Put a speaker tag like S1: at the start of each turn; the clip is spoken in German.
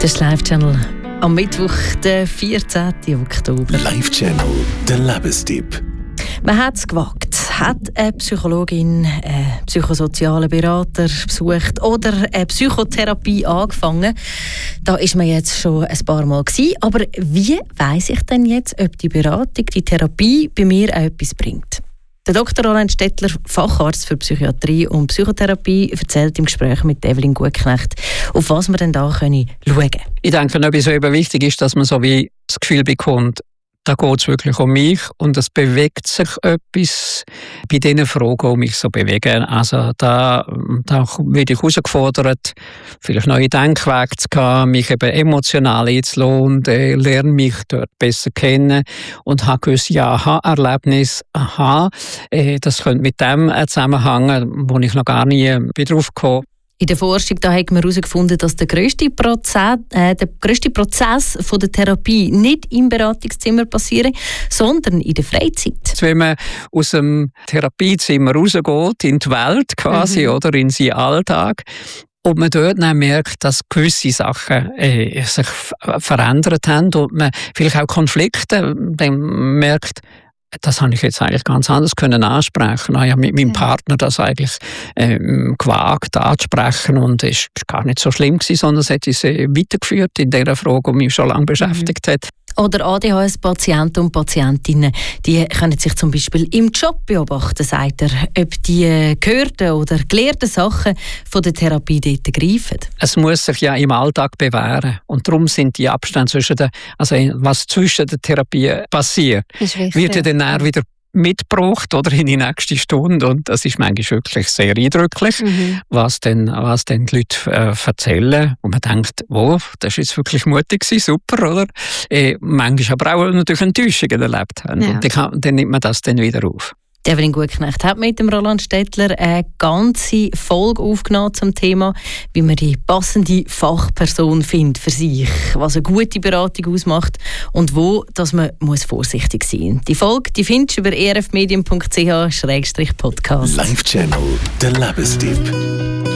S1: Das ist Live-Channel am Mittwoch, der 14. Oktober.
S2: Live-Channel, der Lebenstipp.
S1: Man hat es gewagt, hat eine Psychologin, einen psychosozialen Berater besucht oder eine Psychotherapie angefangen. Da ist man jetzt schon ein paar Mal gewesen. Aber wie weiss ich denn jetzt, ob die Beratung, die Therapie bei mir auch etwas bringt? Der Dr. Roland Stettler, Facharzt für Psychiatrie und Psychotherapie, erzählt im Gespräch mit Evelyn Gutknecht, auf was wir denn da schauen können.
S3: Ich denke, etwas eben wichtig ist, dass man so wie das Gefühl bekommt, da geht es wirklich um mich und es bewegt sich etwas bei diesen Fragen, die mich so bewegen. Also da werde ich herausgefordert, vielleicht neue Denkwege zu gehen, mich eben emotional einzulassen und lerne mich dort besser kennen und habe gewisse Aha-Erlebnisse. Das könnte mit dem zusammenhängen, wo ich noch gar nie drauf gekommen bin.
S1: In der Forschung da hat man herausgefunden, dass der grösste Prozess von der Therapie nicht im Beratungszimmer passiert, sondern in der Freizeit.
S3: Wenn man aus dem Therapiezimmer rausgeht, in die Welt quasi, oder in seinen Alltag, und man dort dann merkt, dass gewisse Sachen sich verändert haben und man vielleicht auch Konflikte dann merkt, das habe ich jetzt eigentlich ganz anders ansprechen. Ich habe mit meinem Partner das eigentlich gewagt anzusprechen und es war gar nicht so schlimm gewesen, sondern es hat uns weitergeführt in dieser Frage, die mich schon lange beschäftigt hat.
S1: Oder ADHS-Patienten und Patientinnen, die können sich zum Beispiel im Job beobachten, sagt er, ob die gehörten oder gelehrten Sachen von der Therapie dort greifen.
S3: Es muss sich ja im Alltag bewähren und darum sind die Abstände was zwischen der Therapie passiert, wird ja dann wieder mitgebracht oder in die nächste Stunde und das ist manchmal wirklich sehr eindrücklich, was dann die Leute erzählen und man denkt, wow, das ist jetzt wirklich mutig gewesen, super, oder? Manchmal aber auch natürlich Enttäuschungen erlebt haben und dann nimmt man das dann wieder auf.
S1: Evelyn Gutknecht hat mit dem Roland Stettler eine ganze Folge aufgenommen zum Thema, wie man die passende Fachperson findet für sich, was eine gute Beratung ausmacht und wo dass man muss vorsichtig sein muss. Die Folge die findest du über erfmedium.ch/podcast.
S2: Live-Channel, der Lebenstipp.